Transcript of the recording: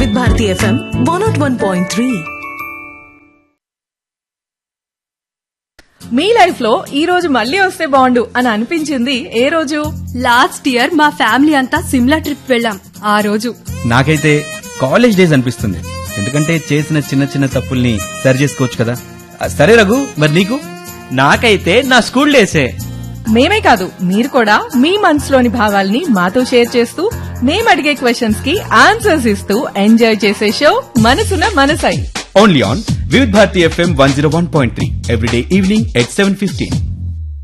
వివిధ భారతి FM 101.3. మీ life లో ఈ రోజు మళ్ళీ వస్తే బాగుండు అని అనిపించింది ఏ రోజు? లాస్ట్ ఇయర్ మా ఫ్యామిలీ అంతా సిమ్లా ట్రిప్ వెళ్ళాం. ఆ రోజు నాకైతే కాలేజ్ డేస్ అనిపిస్తుంది. ఎందుకంటే చేసిన చిన్న చిన్న తప్పుల్ని సరి చేసుకోవచ్చు కదా. సరే రఘు, మరి నీకు? నాకైతే నా స్కూల్ డేసే. మేమే కాదు, మీరు కూడా మీ మనసులోని భావాల్ని మాతో షేర్ చేస్తూ మేము అడిగే క్వశ్చన్స్ కి ఆన్సర్స్ ఇస్తూ ఎంజాయ్ చేసే షో మనసున మనసై. ఓన్లీ ఆన్ వివిధ Bharati FM 101.3 everyday evening at 7:15.